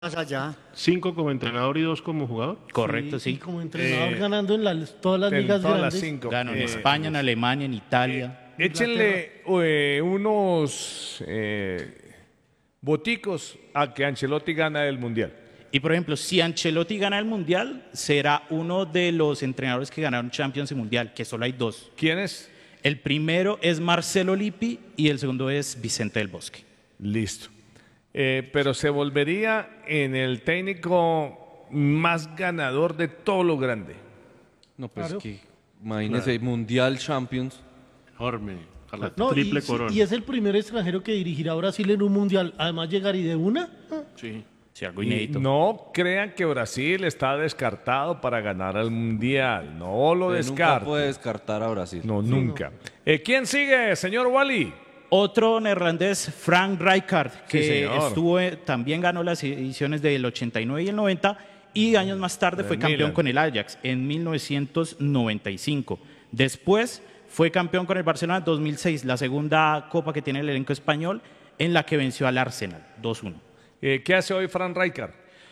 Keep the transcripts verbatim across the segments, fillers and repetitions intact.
más allá. Cinco como entrenador y dos como jugador. Correcto, sí. Y como entrenador Eh, ganando en la- todas las En ligas todas las grandes. cinco. Ganó en Eh, España, en Alemania, en Italia. Échenle eh, unos eh, boticos a que Ancelotti gana el Mundial. Y por ejemplo, si Ancelotti gana el Mundial, será uno de los entrenadores que ganaron Champions y Mundial, que solo hay dos. ¿Quién es? El primero es Marcelo Lippi y el segundo es Vicente del Bosque. Listo. Eh, pero se volvería en el técnico más ganador de todo lo grande. No, pues Claro. que imagínese, Mundial, Champions. Enorme. A la No, y, triple sí, corona. y es el primer extranjero que dirigirá a Brasil en un mundial. Además, llegar y de una. ah, Sí. Sí, algo Y inédito. no crean que Brasil está descartado para ganar el Mundial. No lo Usted nunca descarta. puede descartar a Brasil. No, nunca. Eh, ¿Quién sigue, señor Wally? Otro neerlandés, Frank Rijkaard, que señor. estuvo, eh, también ganó las ediciones del ochenta y nueve y el noventa y años más tarde fue Del campeón Milan. con el Ajax en mil novecientos noventa y cinco. Después fue campeón con el Barcelona en dos mil seis, la segunda copa que tiene el elenco español, en la que venció al Arsenal dos uno. Eh, ¿Qué hace hoy Fran Rijkaard?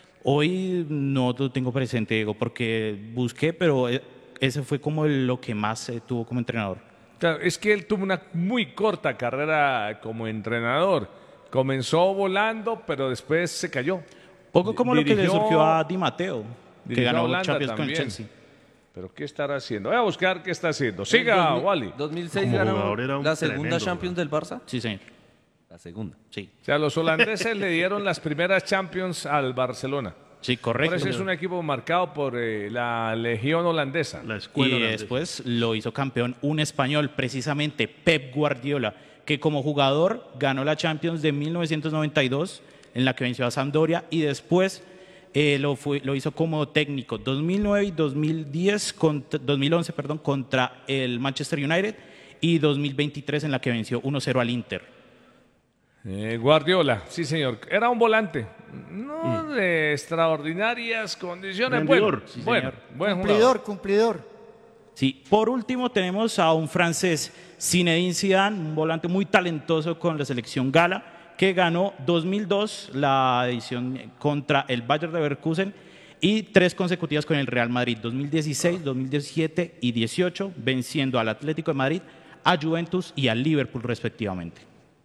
Hoy no lo tengo presente, Diego, porque busqué, pero eh, ese fue como lo que más eh, tuvo como entrenador. Claro, es que él tuvo una muy corta carrera como entrenador. Comenzó volando, pero después se cayó. Poco como lo que le Dirigió- surgió a Di Matteo, que dirigió a ganó Holanda Champions con el también. Chelsea. ¿Pero qué estará haciendo? Voy a buscar qué está haciendo. Siga, dos mil- Wally. dos mil seis Como ganó jugador era un la segunda tremendo Champions del Barça. Sí, señor. La segunda. Sí, O sea, los holandeses le dieron las primeras Champions al Barcelona. sí, Por correcto. eso es un equipo marcado por eh, la legión holandesa. La escuela. Y holandesa. después lo hizo campeón un español, precisamente Pep Guardiola, que como jugador ganó la Champions de mil novecientos noventa y dos, en la que venció a Sampdoria, y después eh, lo, fue- lo hizo como técnico dos mil nueve y dos mil diez, cont- dos mil once perdón, contra el Manchester United, y dos mil veintitrés en la que venció uno cero al Inter. Eh, Guardiola, sí señor. Era un volante. No Mm. de extraordinarias condiciones. Rendidor. Bueno, Sí, bueno, señor. buen jugador. Cumplidor, cumplidor. Sí, por último tenemos a un francés, Zinedine Zidane, un volante muy talentoso con la selección gala, que ganó dos mil dos la edición contra el Bayer Leverkusen y tres consecutivas con el Real Madrid, dos mil dieciséis, dos mil diecisiete y dieciocho, venciendo al Atlético de Madrid, a Juventus y al Liverpool respectivamente.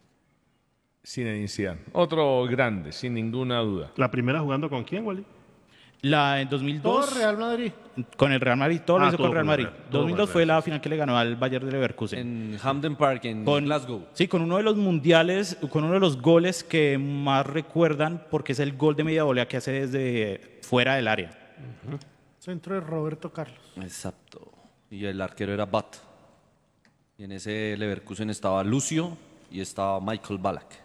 Zinedine Zidane. Otro grande, sin ninguna duda. ¿La primera jugando con quién, Wally? La en dos mil dos Todo Real Madrid. con el Real Madrid, todo lo Ah, hizo todo con el Real con Madrid. el Real, todo dos mil dos con el fue Real, la final que le ganó al Bayer Leverkusen. En Hampden Park, en Con, Glasgow. Sí, con uno de los mundiales, con uno de los goles que más recuerdan, porque es el gol de media volea que hace desde fuera del área. Centro de Roberto Carlos. Exacto. Y el arquero era Bat. Y en ese Leverkusen estaba Lucio y estaba Michael Ballack.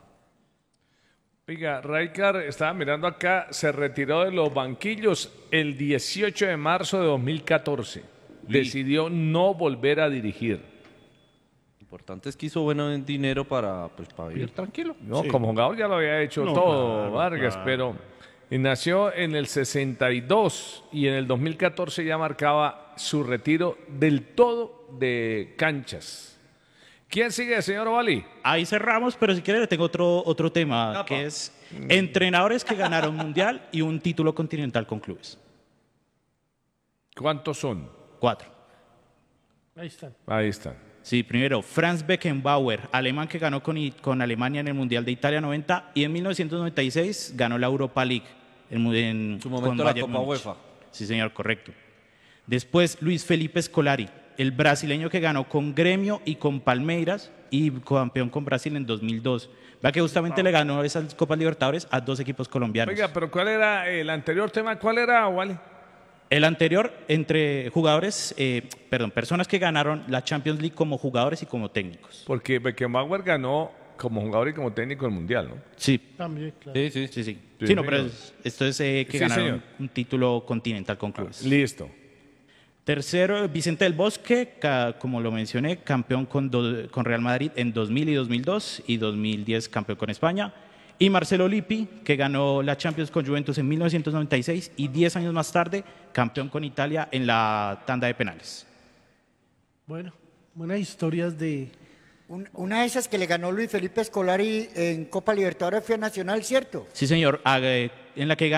Oiga, Rijkaard, estaba mirando acá, se retiró de los banquillos el dieciocho de marzo de dos mil catorce. Decidió no volver a dirigir. Importante es que hizo bueno dinero para, pues, para vivir tranquilo. No, Sí. como jugador ya lo había hecho No, todo claro, Vargas, claro. pero nació en el sesenta y dos y en el dos mil catorce ya marcaba su retiro del todo de canchas. ¿Quién sigue, señor Ovali? Ahí cerramos, pero si quiere le tengo otro, otro tema, que es entrenadores que ganaron mundial y un título continental con clubes. ¿Cuántos son? Cuatro. Ahí están. Ahí están. Sí, primero, Franz Beckenbauer, alemán que ganó con, I- con Alemania en el Mundial de Italia noventa y en mil novecientos noventa y seis ganó la Europa League. En, mu- en, En su momento con la Bayern Copa Múnich. UEFA. Sí, señor, correcto. Después, Luis Felipe Scolari, el brasileño que ganó con Gremio y con Palmeiras y campeón con Brasil en dos mil dos. Vea que justamente le ganó esas Copas Libertadores a dos equipos colombianos. Oiga, pero ¿cuál era el anterior tema? ¿Cuál era, Wally? El anterior, entre jugadores, eh, perdón, personas que ganaron la Champions League como jugadores y como técnicos. Porque Beckenbauer ganó como jugador y como técnico el Mundial, ¿no? Sí, También, claro. Sí, sí. sí, sí. Sí, Sí, no, pero señor. es- esto es eh, que Sí, ganaron señor. un título continental con clubes. Listo. Tercero, Vicente del Bosque, ca- como lo mencioné, campeón con, do- con Real Madrid en dos mil y dos mil dos y dos mil diez campeón con España. Y Marcelo Lippi, que ganó la Champions con Juventus en mil novecientos noventa y seis y diez años más tarde, campeón con Italia en la tanda de penales. Bueno, buenas historias de... Un- una de esas que le ganó Luis Felipe Scolari en Copa Libertadores fue a Nacional, ¿cierto? Sí, señor. Ah, eh, en la que